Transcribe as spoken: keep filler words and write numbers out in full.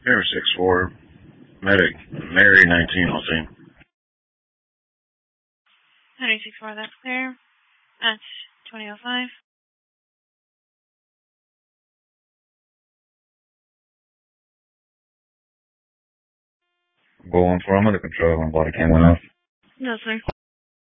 Air six four, medic, Mary nineteen on scene. Henry six four, that's clear. That's twenty oh five. Going for I'm under control and body cam went off. No, sir.